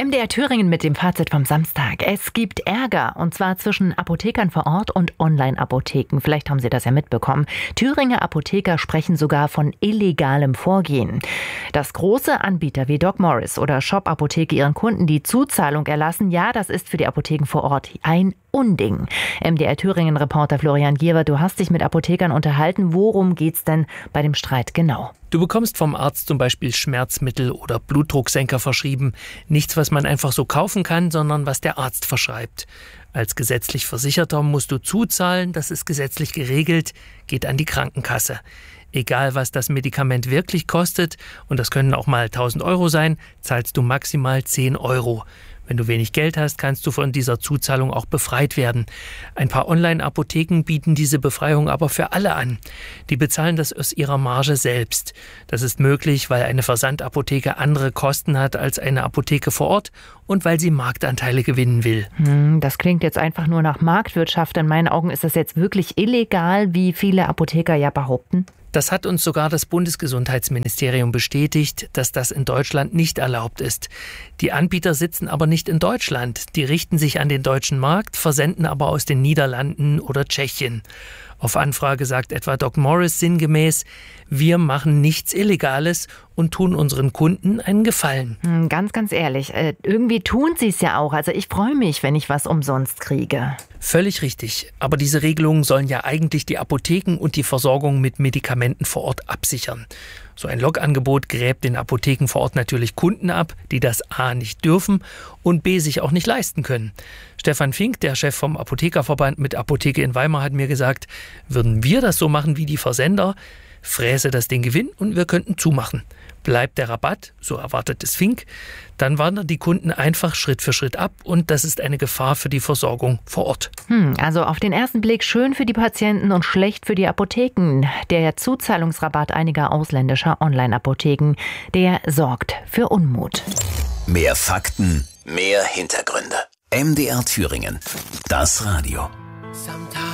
MDR Thüringen mit dem Fazit vom Samstag. Es gibt Ärger, und zwar zwischen Apothekern vor Ort und Online-Apotheken. Vielleicht haben Sie das ja mitbekommen. Thüringer Apotheker sprechen sogar von illegalem Vorgehen. Dass große Anbieter wie Doc Morris oder Shop Apotheke ihren Kunden die Zuzahlung erlassen, ja, das ist für die Apotheken vor Ort ein Unding. MDR Thüringen-Reporter Florian Giewer, du hast dich mit Apothekern unterhalten. Worum geht's denn bei dem Streit genau? Du bekommst vom Arzt zum Beispiel Schmerzmittel oder Blutdrucksenker verschrieben. Nichts, was man einfach so kaufen kann, sondern was der Arzt verschreibt. Als gesetzlich Versicherter musst du zuzahlen, das ist gesetzlich geregelt, geht an die Krankenkasse. Egal, was das Medikament wirklich kostet, und das können auch mal 1.000 Euro sein, zahlst du maximal 10 Euro. Wenn du wenig Geld hast, kannst du von dieser Zuzahlung auch befreit werden. Ein paar Online-Apotheken bieten diese Befreiung aber für alle an. Die bezahlen das aus ihrer Marge selbst. Das ist möglich, weil eine Versandapotheke andere Kosten hat als eine Apotheke vor Ort und weil sie Marktanteile gewinnen will. Das klingt jetzt einfach nur nach Marktwirtschaft. In meinen Augen ist das jetzt wirklich illegal, wie viele Apotheker ja behaupten. Das hat uns sogar das Bundesgesundheitsministerium bestätigt, dass das in Deutschland nicht erlaubt ist. Die Anbieter sitzen aber nicht in Deutschland. Die richten sich an den deutschen Markt, versenden aber aus den Niederlanden oder Tschechien. Auf Anfrage sagt etwa Doc Morris sinngemäß: Wir machen nichts Illegales und tun unseren Kunden einen Gefallen. Ganz ehrlich, irgendwie tun sie es ja auch. Also ich freue mich, wenn ich was umsonst kriege. Völlig richtig. Aber diese Regelungen sollen ja eigentlich die Apotheken und die Versorgung mit Medikamenten vor Ort absichern. So ein Logangebot gräbt den Apotheken vor Ort natürlich Kunden ab, die das A nicht dürfen und B sich auch nicht leisten können. Stefan Fink, der Chef vom Apothekerverband mit Apotheke in Weimar, hat mir gesagt, würden wir das so machen wie die Versender, fräse das den Gewinn und wir könnten zumachen. Bleibt der Rabatt, so erwartet es Fink, dann wandern die Kunden einfach Schritt für Schritt ab und das ist eine Gefahr für die Versorgung vor Ort. Also auf den ersten Blick schön für die Patienten und schlecht für die Apotheken. Der Zuzahlungsrabatt einiger ausländischer Online-Apotheken, der sorgt für Unmut. Mehr Fakten, mehr Hintergründe. MDR Thüringen, das Radio.